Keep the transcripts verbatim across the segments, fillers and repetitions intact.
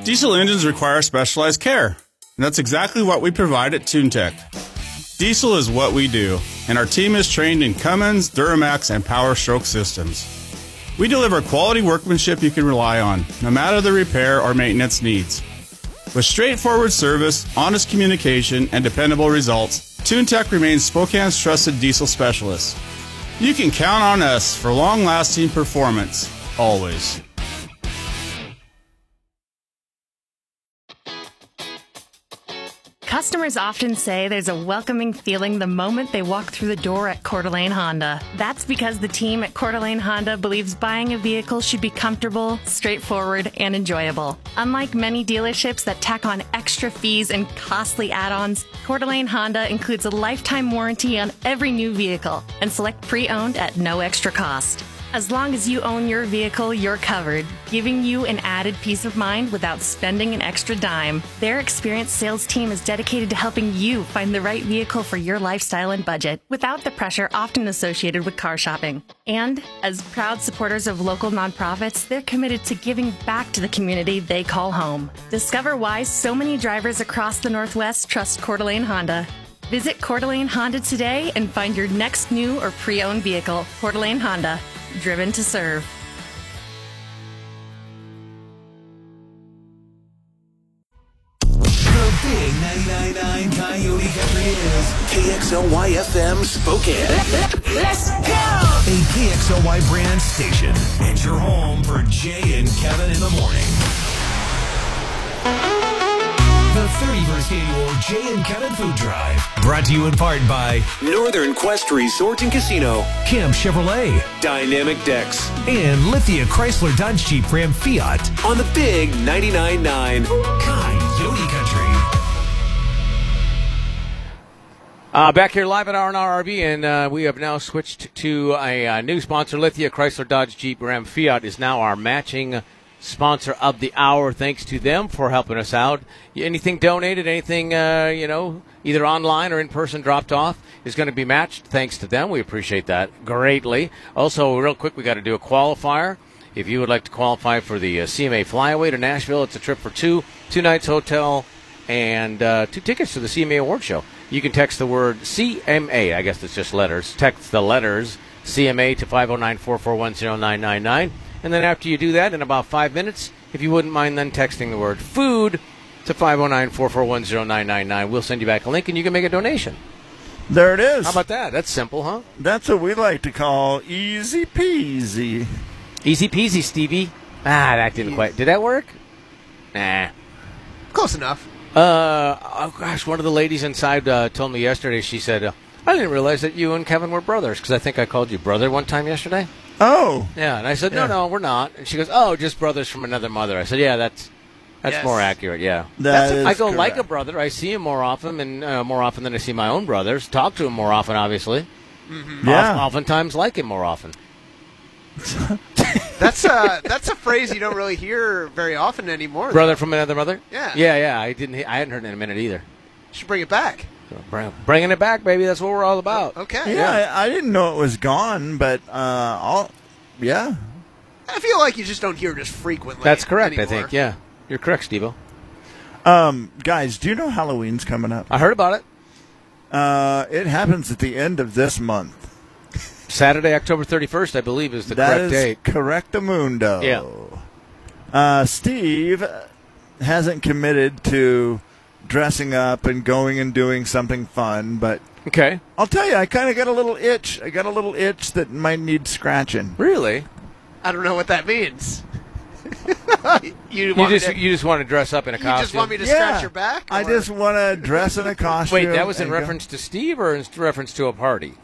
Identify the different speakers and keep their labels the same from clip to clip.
Speaker 1: Diesel engines require specialized care, and that's exactly what we provide at TuneTech. Diesel is what we do, and our team is trained in Cummins, Duramax, and Power Stroke systems. We deliver quality workmanship you can rely on, no matter the repair or maintenance needs. With straightforward service, honest communication, and dependable results, TuneTech remains Spokane's trusted diesel specialist. You can count on us for long-lasting performance, always.
Speaker 2: Customers often say there's a welcoming feeling the moment they walk through the door at Coeur d'Alene Honda. That's because the team at Coeur d'Alene Honda believes buying a vehicle should be comfortable, straightforward, and enjoyable. Unlike many dealerships that tack on extra fees and costly add-ons, Coeur d'Alene Honda includes a lifetime warranty on every new vehicle and select pre-owned at no extra cost. As long as you own your vehicle, you're covered, giving you an added peace of mind without spending an extra dime. Their experienced sales team is dedicated to helping you find the right vehicle for your lifestyle and budget without the pressure often associated with car shopping. And as proud supporters of local nonprofits, they're committed to giving back to the community they call home. Discover why so many drivers across the Northwest trust Coeur d'Alene Honda. Visit Coeur d'Alene Honda today and find your next new or pre-owned vehicle. Coeur d'Alene Honda. Driven to serve.
Speaker 3: The big ninety-nine point nine Coyote Country is K X L Y F M Spokane. Let's go! A K X L Y brand station and your home for Jay and Kevin in the morning. The thirty-first annual Jay and Kevin Food Drive. Brought to you in part by Northern Quest Resort and Casino, Camp Chevrolet, Dynamic Decks, and Lithia Chrysler Dodge Jeep Ram Fiat on the big ninety-nine point nine Coyote Country.
Speaker 4: Uh, back here live at R and R R V, and uh, we have now switched to a, a new sponsor. Lithia Chrysler Dodge Jeep Ram Fiat is now our matching sponsor of the hour. Thanks to them for helping us out. Anything donated, anything, uh, you know, either online or in person dropped off is going to be matched thanks to them. We appreciate that greatly. Also, real quick, we got to do a qualifier. If you would like to qualify for the uh, C M A Flyaway to Nashville, it's a trip for two, two nights hotel, and uh, two tickets to the C M A Award Show. You can text the word C M A, I guess it's just letters. Text the letters C M A to five oh nine, four four one, oh nine nine nine. And then after you do that, in about five minutes, if you wouldn't mind then texting the word food to five oh nine, four four one, oh nine nine nine, we'll send you back a link and you can make a donation.
Speaker 5: There it is.
Speaker 4: How about that? That's simple, huh?
Speaker 5: That's what we like to call easy peasy.
Speaker 4: Easy peasy, Stevie. Ah, that didn't quite. Did that work? Nah.
Speaker 6: Close enough.
Speaker 4: Uh, oh gosh, one of the ladies inside uh, told me yesterday, she said, uh, I didn't realize that you and Kevin were brothers, because I think I called you brother one time yesterday.
Speaker 5: Oh.
Speaker 4: Yeah, and I said, no,
Speaker 5: yeah.
Speaker 4: no, we're not. And she goes, oh, just brothers from another mother. I said, yeah, that's that's
Speaker 6: yes.
Speaker 4: more accurate, yeah.
Speaker 5: That
Speaker 4: that's
Speaker 5: is
Speaker 4: I go,
Speaker 5: correct.
Speaker 4: like a brother. I see him more often and uh, more often than I see my own brothers. Talk to him more often, obviously.
Speaker 6: Mm-hmm.
Speaker 5: Yeah.
Speaker 4: Oft- oftentimes like him more often.
Speaker 6: That's a that's a phrase you don't really hear very often anymore.
Speaker 4: Brother
Speaker 6: though.
Speaker 4: from another mother?
Speaker 6: Yeah.
Speaker 4: Yeah, yeah. I didn't. I hadn't heard it in a minute either.
Speaker 6: Should bring it back.
Speaker 4: So bring, bringing it back, baby. That's what we're all about.
Speaker 6: Okay.
Speaker 5: Yeah, I, I didn't know it was gone, but uh, I'll, yeah.
Speaker 6: I feel like you just don't hear it as frequently.
Speaker 4: That's correct.
Speaker 6: anymore.
Speaker 4: I think. Yeah, you're correct, Steve-O.
Speaker 5: Um, guys, do you know Halloween's coming up?
Speaker 4: I heard about it.
Speaker 5: Uh, it happens at the end of this month.
Speaker 4: Saturday, October thirty-first, I believe, is the
Speaker 5: That
Speaker 4: correct
Speaker 5: is
Speaker 4: date.
Speaker 5: correctamundo.
Speaker 4: Yeah.
Speaker 5: Uh, Steve hasn't committed to dressing up and going and doing something fun, but
Speaker 4: Okay.
Speaker 5: I'll tell you, I kind of got a little itch. I got a little itch that might need scratching.
Speaker 4: Really?
Speaker 6: I don't know what that means. you,
Speaker 4: You
Speaker 6: want me
Speaker 4: just
Speaker 6: to,
Speaker 4: you just want to dress up in a
Speaker 6: you
Speaker 4: costume?
Speaker 6: just want me to
Speaker 5: Yeah.
Speaker 6: scratch your back?
Speaker 5: I
Speaker 6: or-
Speaker 5: just want to dress in a costume.
Speaker 4: Wait, that was in
Speaker 5: and go
Speaker 4: reference to Steve or in reference to a party?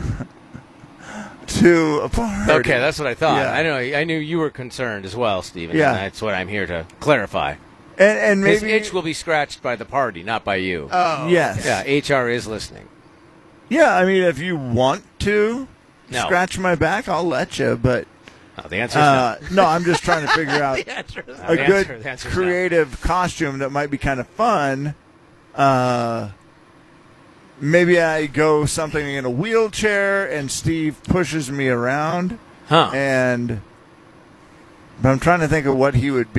Speaker 5: to a party.
Speaker 4: Okay, that's what I thought.
Speaker 5: Yeah.
Speaker 4: I know. I knew you were concerned as well, Steven.
Speaker 5: Yeah.
Speaker 4: And that's what I'm here to clarify.
Speaker 5: And, and
Speaker 4: His
Speaker 5: maybe
Speaker 4: itch will be scratched by the party, not by you.
Speaker 6: Oh.
Speaker 5: yes,
Speaker 4: Yeah, H R is listening.
Speaker 5: yeah. I mean, if you want to
Speaker 4: No.
Speaker 5: scratch my back, I'll let you. But
Speaker 4: No, the answer is
Speaker 5: uh, no, I'm just trying to figure out
Speaker 6: The answer is
Speaker 4: no.
Speaker 5: a
Speaker 4: The
Speaker 5: good
Speaker 4: answer- the answer is no.
Speaker 5: creative costume that might be kind of fun. Uh, maybe I go something in a wheelchair and Steve pushes me around,
Speaker 4: Huh.
Speaker 5: and but I'm trying to think of what he would be.